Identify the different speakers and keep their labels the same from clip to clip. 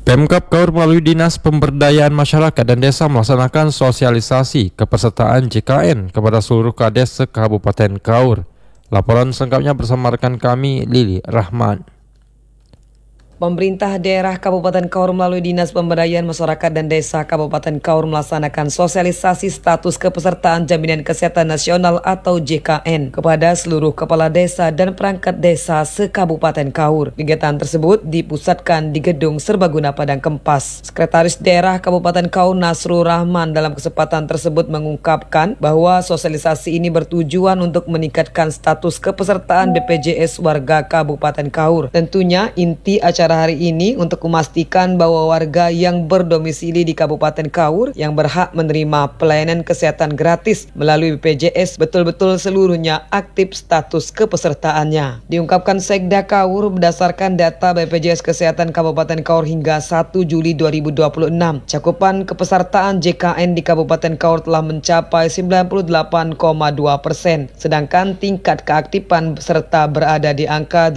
Speaker 1: Pemkab Kaur melalui Dinas Pemberdayaan Masyarakat dan Desa melaksanakan sosialisasi kepesertaan JKN kepada seluruh kades se-Kabupaten Kaur. Laporan selengkapnya bersama rekan kami Lili Rahman.
Speaker 2: Pemerintah daerah Kabupaten Kaur melalui Dinas Pemberdayaan Masyarakat dan Desa Kabupaten Kaur melaksanakan sosialisasi status kepesertaan Jaminan Kesehatan Nasional atau JKN kepada seluruh kepala desa dan perangkat desa se-Kabupaten Kaur. Kegiatan tersebut dipusatkan di Gedung Serbaguna Padang Kempas. Sekretaris Daerah Kabupaten Kaur Nasrul Rahman dalam kesempatan tersebut mengungkapkan bahwa sosialisasi ini bertujuan untuk meningkatkan status kepesertaan BPJS warga Kabupaten Kaur. Tentunya inti acara hari ini untuk memastikan bahwa warga yang berdomisili di Kabupaten Kaur yang berhak menerima pelayanan kesehatan gratis melalui BPJS betul-betul seluruhnya aktif status kepesertaannya. Diungkapkan Sekda Kaur berdasarkan data BPJS Kesehatan Kabupaten Kaur hingga 1 Juli 2026, cakupan kepesertaan JKN di Kabupaten Kaur telah mencapai 98,2%, sedangkan tingkat keaktifan peserta berada di angka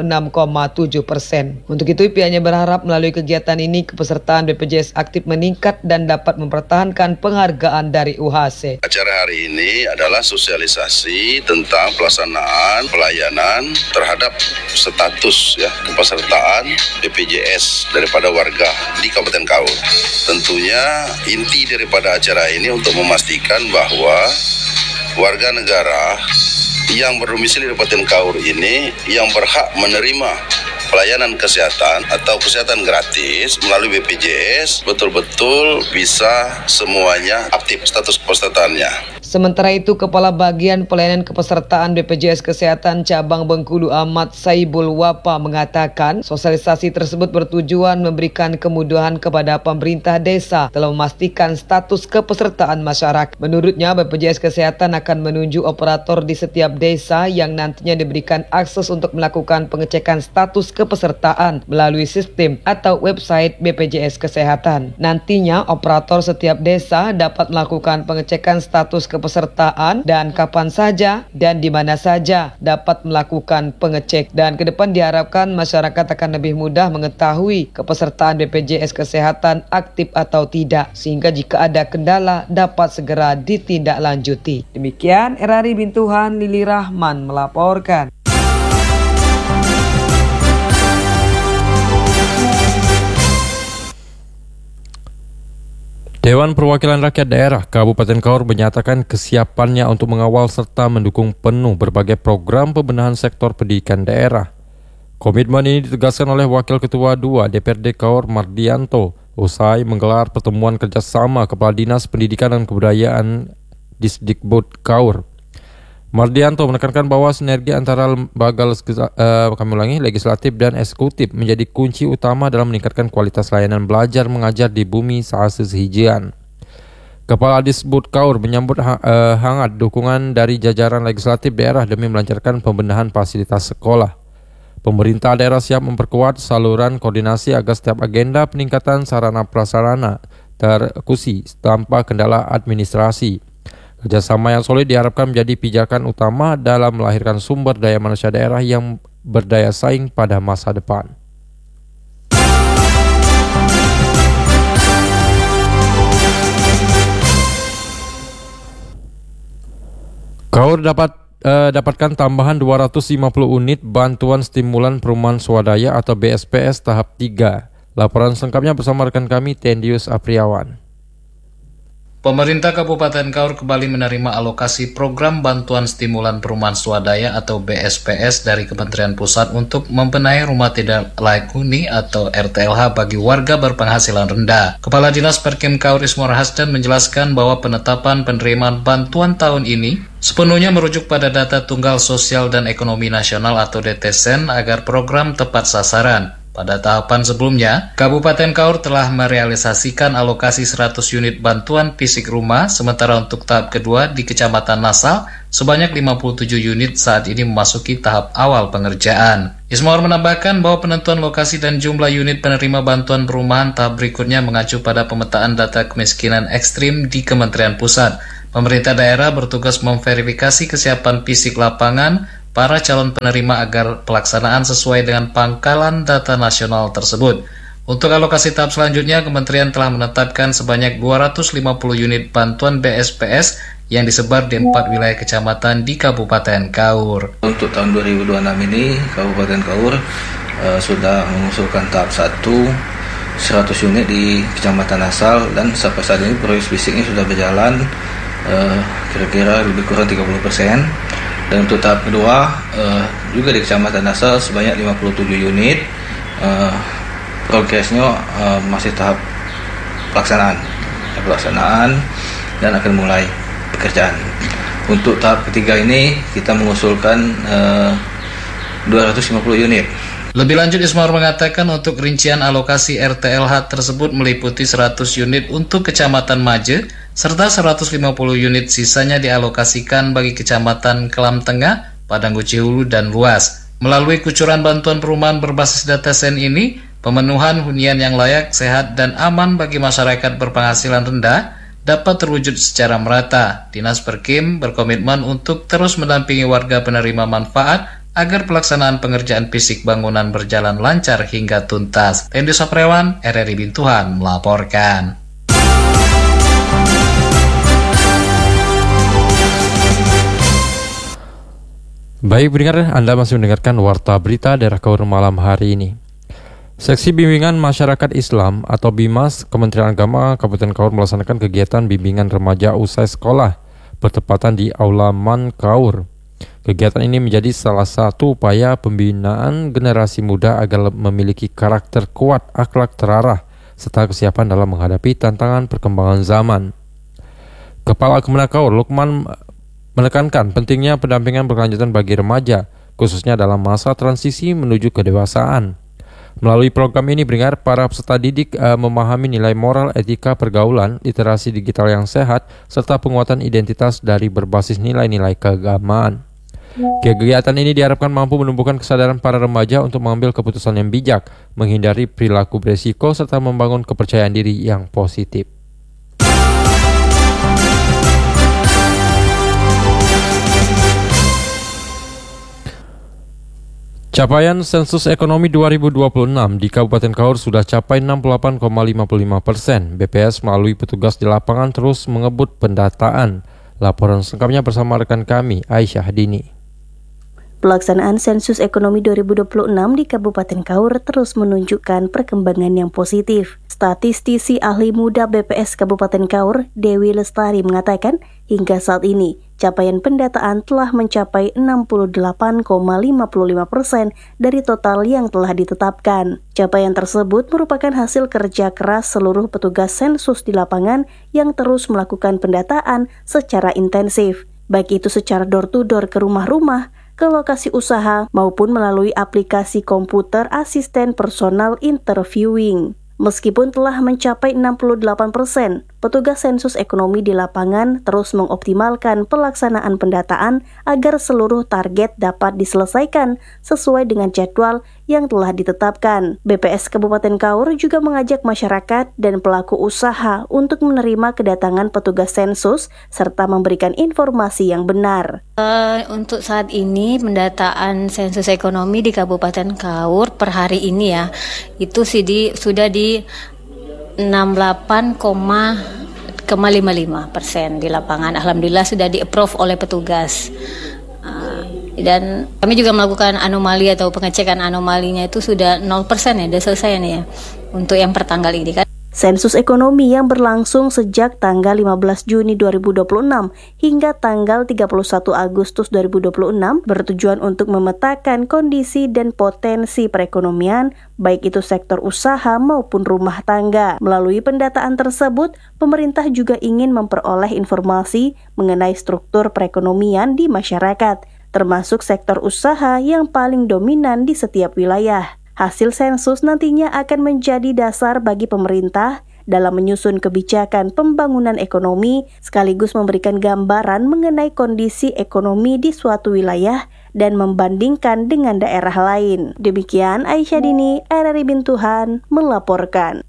Speaker 2: 86,7%. Untuk itu pihaknya berharap melalui kegiatan ini kepesertaan BPJS aktif meningkat dan dapat mempertahankan penghargaan dari UHC.
Speaker 3: Acara hari ini adalah sosialisasi tentang pelaksanaan pelayanan terhadap status kepesertaan BPJS daripada warga di Kabupaten Kaur. Tentunya inti daripada acara ini untuk memastikan bahwa warga negara yang berdomisili di Kabupaten Kaur ini yang berhak menerima pelayanan kesehatan atau kesehatan gratis melalui BPJS betul-betul bisa semuanya aktif status kepesertaannya.
Speaker 2: Sementara itu, Kepala Bagian Pelayanan Kepesertaan BPJS Kesehatan Cabang Bengkulu Ahmad Saibul Wapa mengatakan sosialisasi tersebut bertujuan memberikan kemudahan kepada pemerintah desa dalam memastikan status kepesertaan masyarakat. Menurutnya, BPJS Kesehatan akan menunjuk operator di setiap desa yang nantinya diberikan akses untuk melakukan pengecekan status kepesertaan melalui sistem atau website BPJS Kesehatan. Nantinya, operator setiap desa dapat melakukan pengecekan status kepesertaan dan kapan saja dan di mana saja dapat melakukan pengecek. Dan ke depan diharapkan masyarakat akan lebih mudah mengetahui kepesertaan BPJS Kesehatan aktif atau tidak, sehingga jika ada kendala dapat segera ditindaklanjuti. Demikian RRI Bintuhan, Lili Rahman melaporkan.
Speaker 1: Dewan Perwakilan Rakyat Daerah Kabupaten Kaur menyatakan kesiapannya untuk mengawal serta mendukung penuh berbagai program pembenahan sektor pendidikan daerah. Komitmen ini ditegaskan oleh Wakil Ketua 2 DPRD Kaur Mardianto usai menggelar pertemuan kerjasama Kepala Dinas Pendidikan dan Kebudayaan Disdikbud Kaur. Mardianto menekankan bahwa sinergi antara lembaga legislatif dan eksekutif menjadi kunci utama dalam meningkatkan kualitas layanan belajar mengajar di bumi Saase Sehijian. Kepala Disbud Kaur menyambut hangat dukungan dari jajaran legislatif daerah demi melancarkan pembenahan fasilitas sekolah. Pemerintah daerah siap memperkuat saluran koordinasi agar setiap agenda peningkatan sarana prasarana tereksekusi tanpa kendala administrasi. Kerjasama yang solid diharapkan menjadi pijakan utama dalam melahirkan sumber daya manusia daerah yang berdaya saing pada masa depan. Kaur dapatkan tambahan 250 unit bantuan stimulan perumahan swadaya atau BSPS tahap 3. Laporan selengkapnya bersama rekan kami Tendius Apriawan.
Speaker 4: Pemerintah Kabupaten Kaur kembali menerima alokasi program bantuan stimulan perumahan swadaya atau BSPS dari Kementerian Pusat untuk membenahi rumah tidak layak huni atau RTLH bagi warga berpenghasilan rendah. Kepala Dinas Perkim Kaur Ismur Hasdan menjelaskan bahwa penetapan penerimaan bantuan tahun ini sepenuhnya merujuk pada data Tunggal Sosial dan Ekonomi Nasional atau DTSEN agar program tepat sasaran. Pada tahapan sebelumnya, Kabupaten Kaur telah merealisasikan alokasi 100 unit bantuan fisik rumah, sementara untuk tahap kedua di Kecamatan Nasal, sebanyak 57 unit saat ini memasuki tahap awal pengerjaan. Ismur menambahkan bahwa penentuan lokasi dan jumlah unit penerima bantuan perumahan tahap berikutnya mengacu pada pemetaan data kemiskinan ekstrim di Kementerian Pusat. Pemerintah daerah bertugas memverifikasi kesiapan fisik lapangan para calon penerima agar pelaksanaan sesuai dengan pangkalan data nasional tersebut. Untuk alokasi tahap selanjutnya, Kementerian telah menetapkan sebanyak 250 unit bantuan BSPS yang disebar di 4 wilayah kecamatan di Kabupaten Kaur.
Speaker 5: Untuk tahun 2026 ini, Kabupaten Kaur sudah mengusulkan tahap 1 100 unit di Kecamatan Asal, dan sampai saat ini proyek fisiknya sudah berjalan kira-kira lebih kurang 30%. Dan untuk tahap kedua juga di Kecamatan Asal sebanyak 57 unit. Progresnya masih tahap pelaksanaan dan akan mulai pekerjaan. Untuk tahap ketiga ini kita mengusulkan 250 unit.
Speaker 4: Lebih lanjut, Ismail mengatakan untuk rincian alokasi RTLH tersebut meliputi 100 unit untuk Kecamatan Maje, serta 150 unit sisanya dialokasikan bagi Kecamatan Kelam Tengah, Padangguci Hulu, dan Luas. Melalui kucuran bantuan perumahan berbasis data sen ini, pemenuhan hunian yang layak, sehat, dan aman bagi masyarakat berpenghasilan rendah dapat terwujud secara merata. Dinas Perkim berkomitmen untuk terus mendampingi warga penerima manfaat agar pelaksanaan pengerjaan fisik bangunan berjalan lancar hingga tuntas. Tendi Saprewan, RRI Bintuhan melaporkan.
Speaker 1: Baik pendengar, Anda masih mendengarkan Warta Berita Daerah Kaur malam hari ini. Seksi Bimbingan Masyarakat Islam atau BIMAS Kementerian Agama Kabupaten Kaur melaksanakan kegiatan bimbingan remaja usai sekolah bertepatan di Aula Man Kaur. Kegiatan ini menjadi salah satu upaya pembinaan generasi muda agar memiliki karakter kuat, akhlak terarah, serta kesiapan dalam menghadapi tantangan perkembangan zaman. Kepala Kemenak Kaur, Lukman, menekankan pentingnya pendampingan berkelanjutan bagi remaja, khususnya dalam masa transisi menuju kedewasaan. Melalui program ini, pendengar, para peserta didik memahami nilai moral, etika pergaulan, literasi digital yang sehat, serta penguatan identitas dari berbasis nilai-nilai keagamaan. Kegiatan ini diharapkan mampu menumbuhkan kesadaran para remaja untuk mengambil keputusan yang bijak, menghindari perilaku beresiko, serta membangun kepercayaan diri yang positif. Capaian sensus ekonomi 2026 di Kabupaten Kaur sudah capai 68,55%. BPS melalui petugas di lapangan terus mengebut pendataan. Laporan selengkapnya bersama rekan kami, Aisyah Dini.
Speaker 6: Pelaksanaan sensus ekonomi 2026 di Kabupaten Kaur terus menunjukkan perkembangan yang positif. Statistisi ahli muda BPS Kabupaten Kaur, Dewi Lestari, mengatakan hingga saat ini capaian pendataan telah mencapai 68,55% dari total yang telah ditetapkan. Capaian tersebut merupakan hasil kerja keras seluruh petugas sensus di lapangan yang terus melakukan pendataan secara intensif, baik itu secara door-to-door ke rumah-rumah, ke lokasi usaha, maupun melalui aplikasi komputer asisten personal interviewing. Meskipun telah mencapai 68%, petugas sensus ekonomi di lapangan terus mengoptimalkan pelaksanaan pendataan agar seluruh target dapat diselesaikan sesuai dengan jadwal yang telah ditetapkan. BPS Kabupaten Kaur juga mengajak masyarakat dan pelaku usaha untuk menerima kedatangan petugas sensus serta memberikan informasi yang benar.
Speaker 7: Untuk saat ini pendataan sensus ekonomi di Kabupaten Kaur per hari ini ya, itu sudah di 68,55% di lapangan. Alhamdulillah sudah di-approve oleh petugas. Dan kami juga melakukan anomali atau pengecekan anomalinya itu sudah 0% ya, sudah selesai nih ya untuk yang pertanggal ini kan.
Speaker 6: Sensus ekonomi yang berlangsung sejak tanggal 15 Juni 2026 hingga tanggal 31 Agustus 2026 bertujuan untuk memetakan kondisi dan potensi perekonomian, baik itu sektor usaha maupun rumah tangga. Melalui pendataan tersebut, pemerintah juga ingin memperoleh informasi mengenai struktur perekonomian di masyarakat, termasuk sektor usaha yang paling dominan di setiap wilayah. Hasil sensus nantinya akan menjadi dasar bagi pemerintah dalam menyusun kebijakan pembangunan ekonomi sekaligus memberikan gambaran mengenai kondisi ekonomi di suatu wilayah dan membandingkan dengan daerah lain. Demikian Aisyah Dini, RRI Bintuhan melaporkan.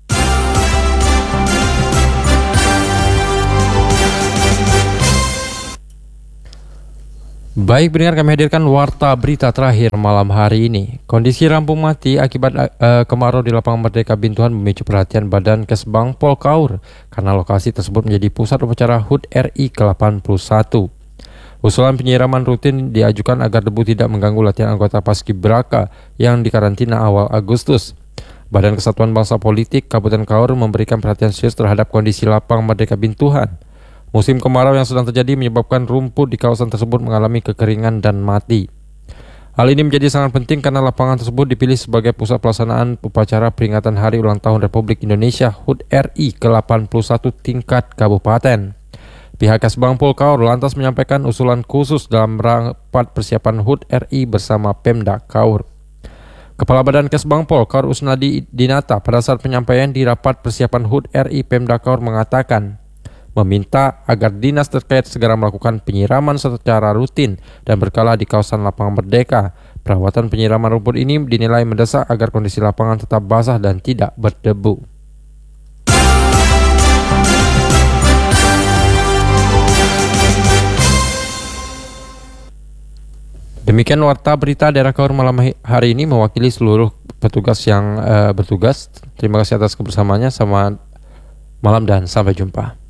Speaker 1: Baik pendengar, kami hadirkan warta berita terakhir malam hari ini. Kondisi rampung mati akibat kemarau di lapangan Merdeka Bintuhan memicu perhatian Badan Kesbang Pol Kaur karena lokasi tersebut menjadi pusat upacara HUT RI ke-81. Usulan penyiraman rutin diajukan agar debu tidak mengganggu latihan anggota Paskibraka yang dikarantina awal Agustus. Badan Kesatuan Bangsa Politik Kabupaten Kaur memberikan perhatian serius terhadap kondisi lapangan Merdeka Bintuhan. Musim kemarau yang sedang terjadi menyebabkan rumput di kawasan tersebut mengalami kekeringan dan mati. Hal ini menjadi sangat penting karena lapangan tersebut dipilih sebagai pusat pelaksanaan upacara peringatan Hari Ulang Tahun Republik Indonesia HUT RI ke-81 tingkat kabupaten. Pihak Kesbang Pol Kaur lantas menyampaikan usulan khusus dalam rapat persiapan HUT RI bersama Pemda Kaur. Kepala Badan Kesbang Pol Kaur Usnadi Dinata pada saat penyampaian di rapat persiapan HUT RI Pemda Kaur mengatakan, meminta agar dinas terkait segera melakukan penyiraman secara rutin dan berkala di kawasan lapangan Merdeka. Perawatan penyiraman rumput ini dinilai mendesak agar kondisi lapangan tetap basah dan tidak berdebu. Demikian warta berita daerah Kaur malam hari ini mewakili seluruh petugas yang bertugas. Terima kasih atas kebersamaannya. Selamat malam dan sampai jumpa.